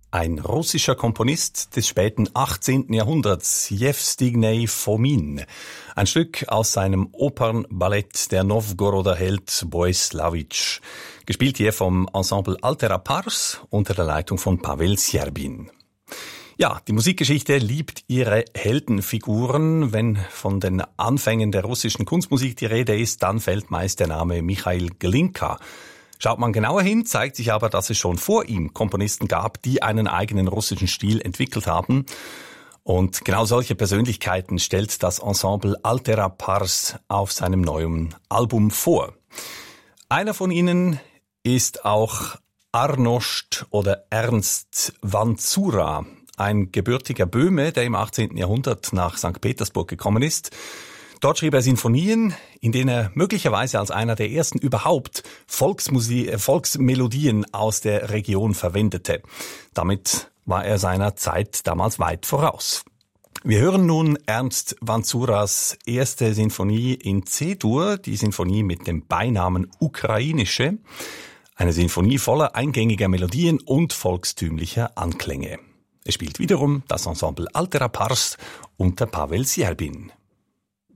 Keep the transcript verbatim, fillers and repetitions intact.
Ein russischer Komponist des späten achtzehnten Jahrhunderts, Jewstignij Fomin. Ein Stück aus seinem Opernballett Der Nowgoroder Held Boislawitsch. Gespielt hier vom Ensemble Altera Pars unter der Leitung von Pavel Sjerbin. Ja, die Musikgeschichte liebt ihre Heldenfiguren. Wenn von den Anfängen der russischen Kunstmusik die Rede ist, dann fällt meist der Name Michail Glinka. Schaut man genauer hin, zeigt sich aber, dass es schon vor ihm Komponisten gab, die einen eigenen russischen Stil entwickelt haben. Und genau solche Persönlichkeiten stellt das Ensemble Altera Pars auf seinem neuen Album vor. Einer von ihnen ist auch Arnost oder Ernst Vanzura, ein gebürtiger Böhme, der im achtzehnten Jahrhundert nach Sankt Petersburg gekommen ist. Dort schrieb er Sinfonien, in denen er möglicherweise als einer der ersten überhaupt Volksmusik, Volksmelodien aus der Region verwendete. Damit war er seiner Zeit damals weit voraus. Wir hören nun Ernst Vanzuras erste Sinfonie in C-Dur, die Sinfonie mit dem Beinamen Ukrainische, eine Sinfonie voller eingängiger Melodien und volkstümlicher Anklänge. Es spielt wiederum das Ensemble Altera Pars unter Pavel Sjerbin.